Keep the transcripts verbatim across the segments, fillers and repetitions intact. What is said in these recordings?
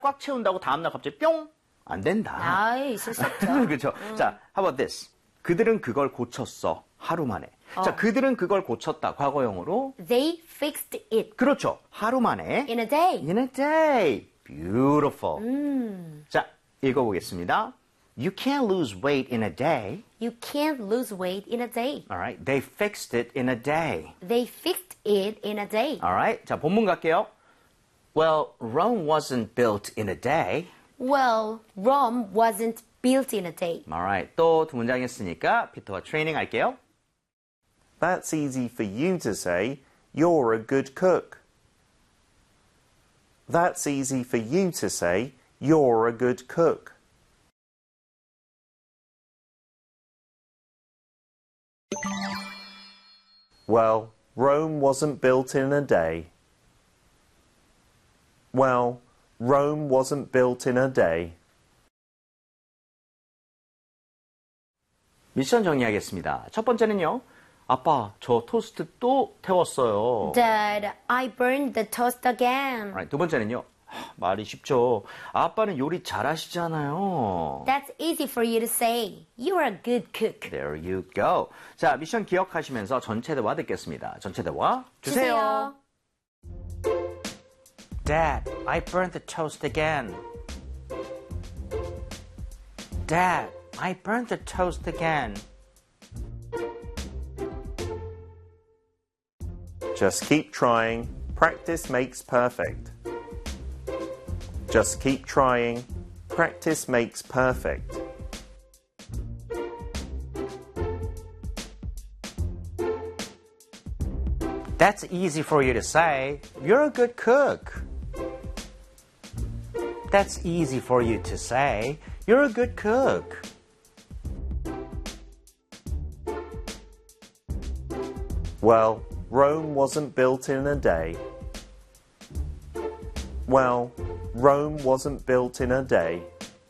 꽉 채운다고 다음날 갑자기 뿅! 안 된다. 아, 있을 수 없죠. 그렇죠. 음. 자, how about this? 그들은 그걸 고쳤어. 하루 만에. 어. 자, 그들은 그걸 고쳤다. 과거형으로. They fixed it. 그렇죠. 하루 만에. In a day. In a day. Beautiful. 음. 자, 읽어보겠습니다. You can't lose weight in a day. You can't lose weight in a day. Alright. They fixed it in a day. They fixed it in a day. Alright. 자, 본문 갈게요. Well, Rome wasn't built in a day. Well, Rome wasn't built in a day. Alright. 또 두 문장 했으니까 피터와 트레이닝 할게요. That's easy for you to say. You're a good cook. That's easy for you to say. You're a good cook. Well, Rome wasn't built in a day. Well, Rome wasn't built in a day. 미션 정리하겠습니다. 첫 번째는요. 아빠, 저 토스트 또 태웠어요. Dad, I burned the toast again. Right, 두 번째는요. 말이 쉽죠. 아빠는 요리 잘하시잖아요. That's easy for you to say. You're a good cook. There you go. 자, 미션 기억하시면서 전체 대화 듣겠습니다. 전체 대화 주세요. 주세요. Dad, I burned the toast again. Dad, I burned the toast again. Just keep trying. Practice makes perfect. Just keep trying. Practice makes perfect. That's easy for you to say. You're a good cook. That's easy for you to say. You're a good cook. Well, Rome wasn't built in a day. Well, Rome wasn't built in a day.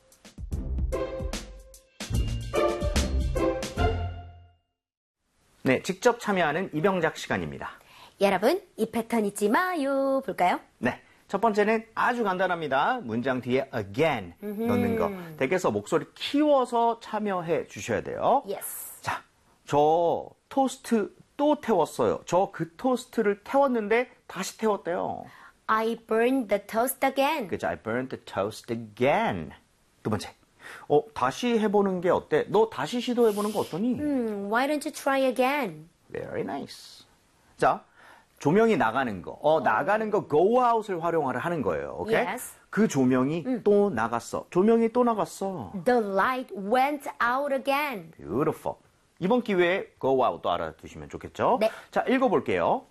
네, 직접 참여하는 이병작 시간입니다. 여러분, 이 패턴 잊지 마요. 볼까요? 네, 첫 번째는 아주 간단합니다. 문장 뒤에 again 넣는 거. 댁에서 목소리 키워서 참여해 주셔야 돼요. Yes. 자, 저 토스트 또 태웠어요. 저 그 토스트를 태웠는데 다시 태웠대요. I burned the toast again. 그죠? I burned the toast again. 두 번째. 어, 다시 해보는 게 어때? 너 다시 시도해보는 거 어떠니? Hmm, why don't you try again? Very nice. 자, 조명이 나가는 거. 어, 나가는 거 go out을 활용하려 하는 거예요. 오케이? Yes. 그 조명이 음. 또 나갔어. 조명이 또 나갔어. The light went out again. Beautiful. 이번 기회에 go out도 알아두시면 좋겠죠? 네. 자, 읽어볼게요.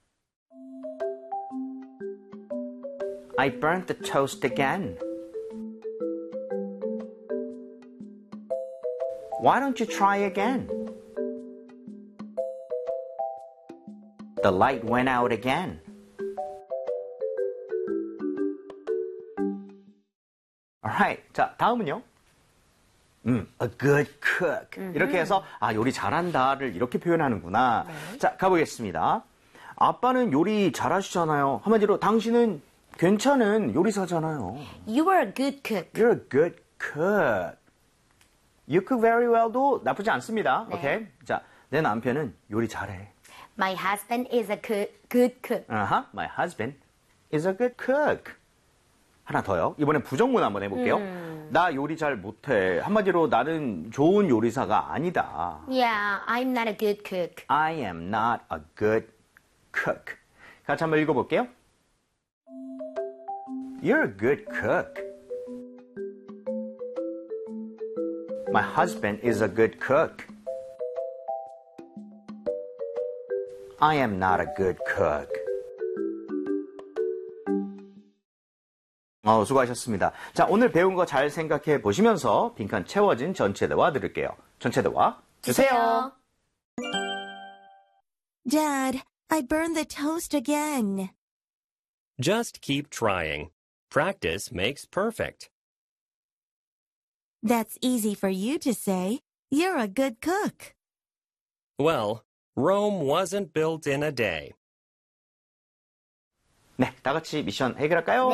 I burned the toast again. Why don't you try again? The light went out again. Alright. 자, 다음은요. 음, a good cook. 음흠. 이렇게 해서 아, 요리 잘한다를 이렇게 표현하는구나. 네. 자, 가보겠습니다. 아빠는 요리 잘하시잖아요. 한마디로 당신은 괜찮은 요리사잖아요. You are a good cook. You're a good cook. You cook very well도 나쁘지 않습니다. 네. 오케이. 자, 내 남편은 요리 잘해. My husband is a good, good cook. Uh-huh. My husband is a good cook. 하나 더요. 이번엔 부정문 한번 해볼게요. 음. 나 요리 잘 못해. 한마디로 나는 좋은 요리사가 아니다. Yeah, I'm not a good cook. I am not a good cook. 같이 한번 읽어볼게요. You're a good cook. My husband is a good cook. I am not a good cook. 어, 수고하셨습니다. 자, 오늘 배운 거 잘 생각해 보시면서 빈칸 채워진 전체 대화 들을게요. 전체 대화 주세요. Dad, I burned the toast again. Just keep trying. Practice makes perfect. That's easy for you to say. You're a good cook. Well, Rome wasn't built in a day. 네, 다 같이 미션 해결할까요?